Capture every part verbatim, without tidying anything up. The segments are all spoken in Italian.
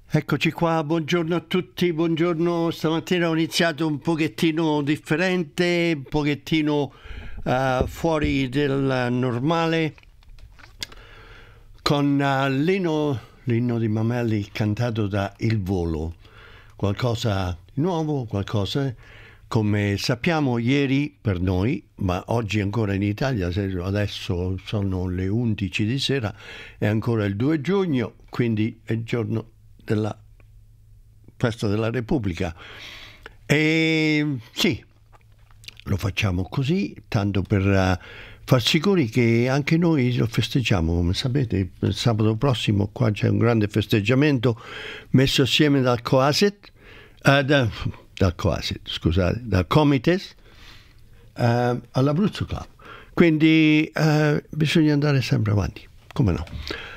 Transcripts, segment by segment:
Eccoci qua, buongiorno a tutti, buongiorno. Stamattina ho iniziato un pochettino differente, un pochettino uh, fuori del normale, con uh, l'inno, l'inno di Mameli cantato da Il Volo. Qualcosa di nuovo, qualcosa come sappiamo ieri per noi, ma oggi ancora in Italia, adesso sono le undici di sera, è ancora il due giugno, quindi è il giorno della festa della Repubblica. E sì, lo facciamo così, tanto per uh, far sicuri che anche noi lo festeggiamo. Come sapete, il sabato prossimo qua c'è un grande festeggiamento messo assieme dal Coaset, uh, da, dal Coaset, scusate, dal Comites uh, all'Abruzzo Club. Quindi uh, bisogna andare sempre avanti, come no.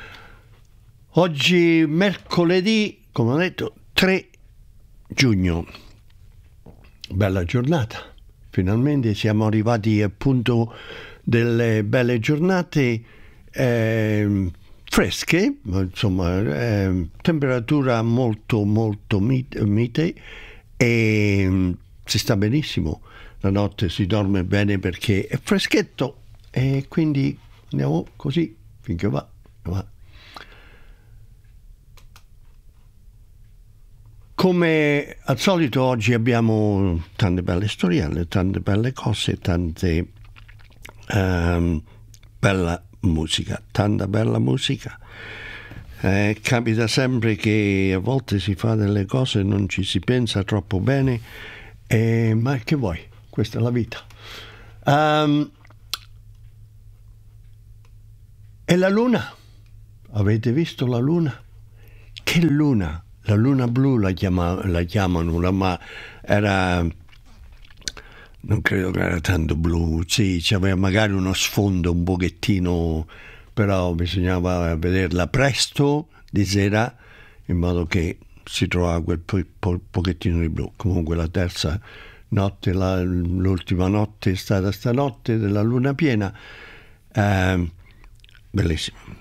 Oggi mercoledì, come ho detto, tre giugno, bella giornata, finalmente siamo arrivati al punto delle belle giornate eh, fresche, insomma, eh, temperatura molto molto mite e mm, si sta benissimo, la notte si dorme bene perché è freschetto e quindi andiamo così finché va, va. Come al solito oggi abbiamo tante belle storielle, tante belle cose, tante um, bella musica, tanta bella musica. Eh, capita sempre che a volte si fa delle cose e non ci si pensa troppo bene, eh, ma che vuoi? Questa è la vita. Um, e la luna? Avete visto la luna? Che luna? La luna blu la, chiama, la chiamano, ma era, non credo che era tanto blu, sì, c'aveva magari uno sfondo un pochettino, però bisognava vederla presto di sera in modo che si trovava quel po- po- pochettino di blu. Comunque la terza notte, la, l'ultima notte è stata stanotte della luna piena, eh, bellissima.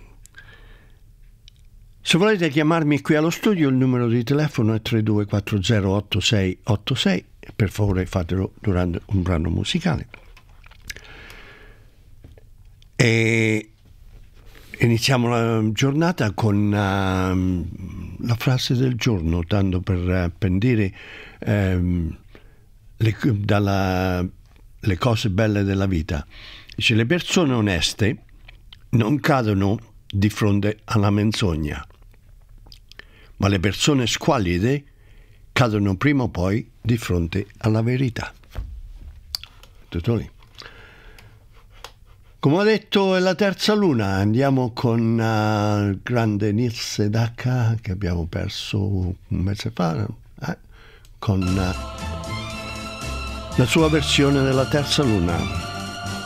Se volete chiamarmi qui allo studio il numero di telefono è tre due quattro zero otto sei otto sei, per favore fatelo durante un brano musicale. E iniziamo la giornata con uh, la frase del giorno, tanto per apprendere um, le, dalla, le cose belle della vita. Dice: le persone oneste non cadono di fronte alla menzogna, ma le persone squallide cadono prima o poi di fronte alla verità. Tutto lì. Come ho detto, è la terza luna. Andiamo con uh, il grande Neil Sedaka, che abbiamo perso un mese fa, eh, con uh, la sua versione della terza luna.